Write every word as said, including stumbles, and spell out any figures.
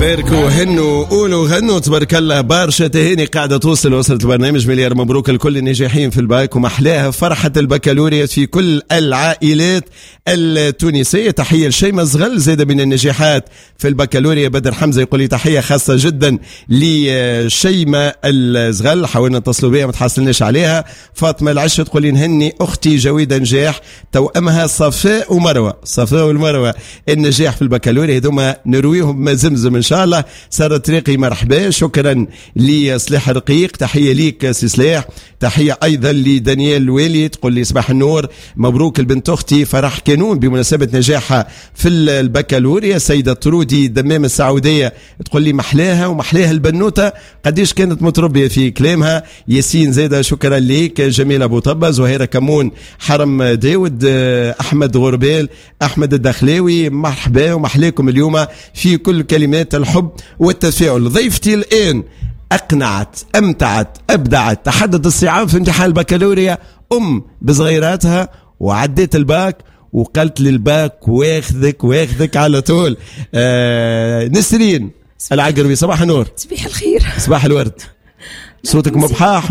باركوا هنوا قولوا غنوا تبارك الله. برشا تهاني قاعدة توصل وصلت البرنامج. مليار مبروك لكل الناجحين في الباك ومحلاها فرحة البكالوريا في كل العائلات التونسية. تحية لشيماء زغل زادة من النجاحات في البكالوريا. بدر حمزة يقول لي تحية خاصة جدا لشيماء الزغل، حاولنا نتصلوا بها ما تحصلناش عليها. فاطمة العشة تقول لي نهني أختي جويدة نجاح توأمها صفاء ومروة، صفاء والمروة النجاح في البكالوريا هذوما نرويهم ما زمزم ان شاء الله. سارة طريقي مرحبا، شكرا لصلاح رقيق، تحيه ليك سي صلاح. تحيه ايضا لدانيال الوالي تقول لي صباح النور مبروك البنت اختي فرح كانون بمناسبه نجاحها في البكالوريا. سيده طرودي دمام السعوديه تقول لي محلاها ومحلاها البنوته قديش كانت متربيه في كلامها. ياسين زاده شكرا ليك. جميل ابو طبه، زهيره كمون، حرم داود، احمد غربال، احمد الدخلاوي، مرحبا ومحلاكم اليوم في كل كلمات الحب والتفاؤل. ضيفتي الآن أقنعت، أمتعت، أبدعت، تحدد الصعاب في امتحان البكالوريا، أم بصغيراتها وعديت الباك وقالت للباك واخذك واخذك على طول. آه نسرين العقربي صباح النور. صباح الخير. صباح الورد. صوتك مبحاح